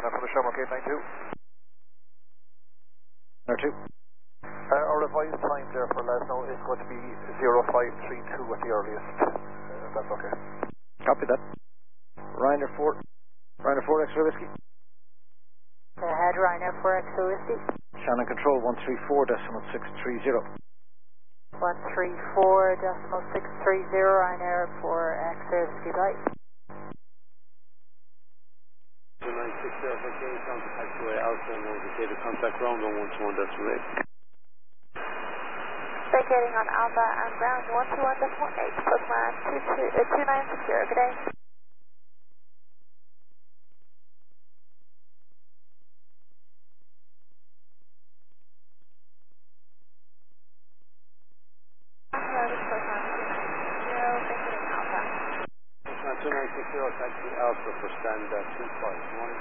Ryanair for the Shamrock 892. R2. Our revised time there for Lesno is going to be 0532 at the earliest. If that's okay. Copy that. Ryanair 4. Ryanair 4 X-ray whiskey. Go ahead, Ryanair 4 X-ray whiskey. Shannon Control 134.630. 134.630, Ryanair 4 X-ray whiskey, bye. 2960, okay, contact taxiway Alpha and indicated contact ground on 121.8. Vacating on Alpha and ground 121.8, postman 2960, good day. Hello, this is postman 2960, vacating Alpha. Postman 2960, taxi Alpha for stand 25.